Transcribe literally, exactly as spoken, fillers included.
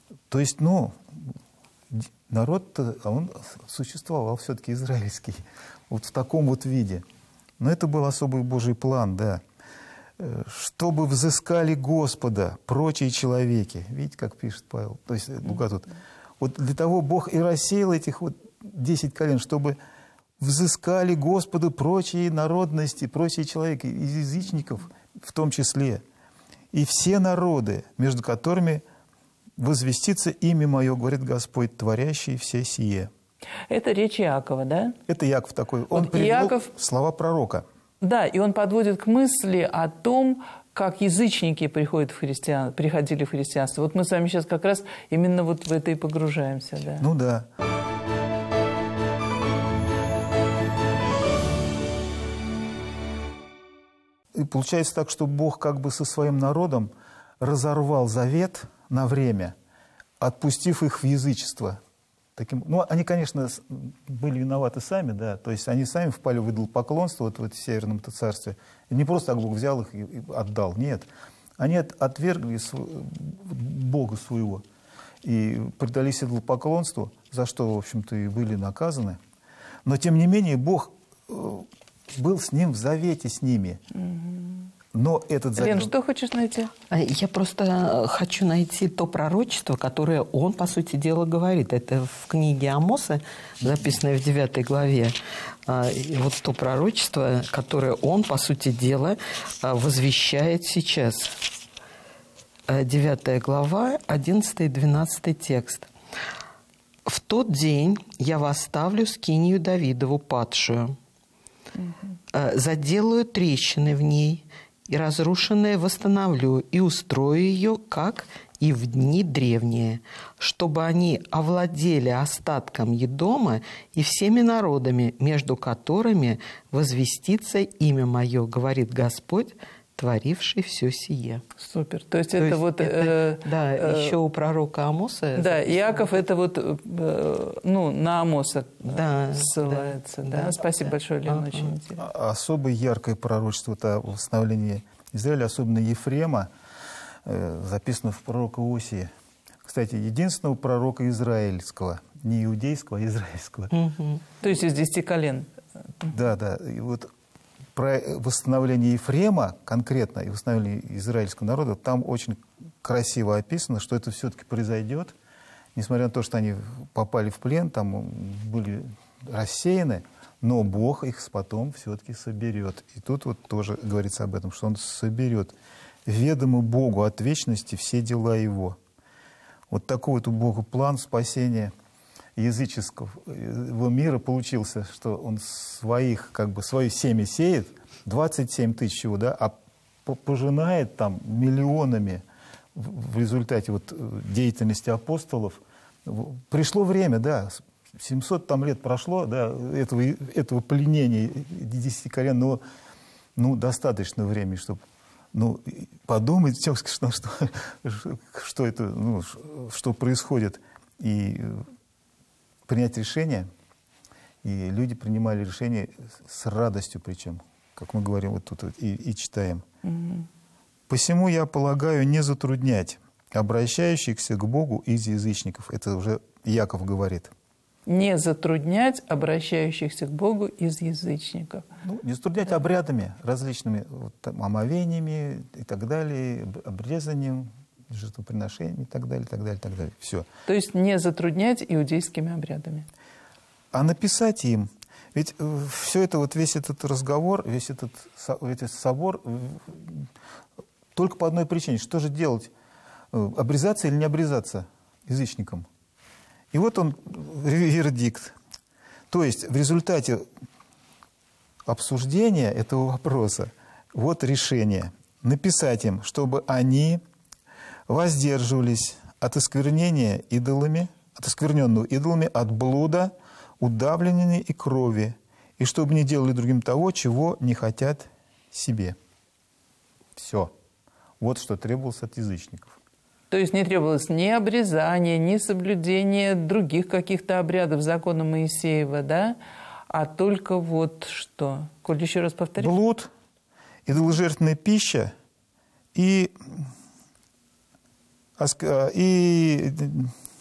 То есть, ну, народ-то, он существовал все-таки израильский, вот в таком вот виде. Но это был особый Божий план, да. Чтобы взыскали Господа прочие человеки. Видите, как пишет Павел? То есть, Лука тут. Вот для того Бог и рассеял этих вот десять колен, чтобы взыскали Господу прочие народности, прочие человеки, из язычников в том числе. И все народы, между которыми возвестится имя Мое, говорит Господь, творящий все сие. Это речь Иакова, да? Это Иаков такой. Он вот привел Иаков... слова пророка. Да, и он подводит к мысли о том, как язычники приходят в христиан... приходили в христианство. Вот мы с вами сейчас как раз именно вот в это и погружаемся. Да. Ну да. И получается так, что Бог как бы со своим народом разорвал завет на время, отпустив их в язычество. Таким, ну, они, конечно, были виноваты сами, да, то есть они сами впали в идолопоклонство вот в это Северном царстве. И не просто так Бог взял их и отдал, нет. Они от, отвергли св... Бога своего и предались идолопоклонству, за что, в общем-то, и были наказаны. Но, тем не менее, Бог был с ним в завете с ними. Но этот завет... Лен, что хочешь найти? Я просто хочу найти то пророчество, которое он, по сути дела, говорит. Это в книге Амоса, записанное в девятой главе. И вот то пророчество, которое он, по сути дела, возвещает сейчас. Девятая глава, одиннадцатый и двенадцатый текст. «В тот день я восставлю скинию Давидову падшую, заделаю трещины в ней, и разрушенное восстановлю, и устрою ее, как и в дни древние, чтобы они овладели остатком Едома и всеми народами, между которыми возвестится имя Мое, говорит Господь, творивший все сие». Супер. То есть То это есть вот... Это, э, да, э, еще у пророка Амоса. Да, Иаков это вот, э, ну, на Амоса да, ссылается. Да, да, да? Спасибо да. большое, Лена, Ага. очень интересно. Особо яркое пророчество это восстановление Израиля, особенно Ефрема, э, записано в пророка Осии. Кстати, единственного пророка израильского, не иудейского, а израильского. Угу. То есть из десяти колен. Да, да. И вот про восстановление Ефрема конкретно и восстановление израильского народа, там очень красиво описано, что это все-таки произойдет, несмотря на то, что они попали в плен, там были рассеяны, но Бог их потом все-таки соберет. И тут вот тоже говорится об этом, что Он соберет ведомо Богу от вечности все дела Его. Вот такой вот у Бога план спасения языческого мира получился, что он своих, как бы, свое семя сеет, двадцать семь тысяч его, да, а пожинает там миллионами в результате вот деятельности апостолов. Пришло время, да, семьсот там лет прошло, да, этого, этого пленения десяти колен, но ну, достаточно времени, чтобы ну, подумать, что, что, что это, ну, что происходит, и принять решение, и люди принимали решение с радостью, причем, как мы говорим вот тут и, и читаем. Mm-hmm. «Посему я полагаю не затруднять обращающихся к Богу из язычников». Это уже Иаков говорит. Не затруднять обращающихся к Богу из язычников. Ну, не затруднять обрядами различными, вот, там, омовениями и так далее, обрезанием, жертвоприношением и так далее, так далее, так далее. Все. То есть не затруднять иудейскими обрядами. А написать им, ведь все это, вот весь этот разговор, весь этот, весь этот собор, только по одной причине. Что же делать? Обрезаться или не обрезаться язычникам? И вот он, вердикт. То есть в результате обсуждения этого вопроса, вот решение. Написать им, чтобы они воздерживались от осквернения идолами, от оскверненного идолами, от блуда, удавления и крови, и чтобы не делали другим того, чего не хотят себе. Все. Вот что требовалось от язычников. То есть не требовалось ни обрезания, ни соблюдения других каких-то обрядов закона Моисеева, да? А только вот что? Коль, еще раз повтори. Блуд, идоложертвенная пища и И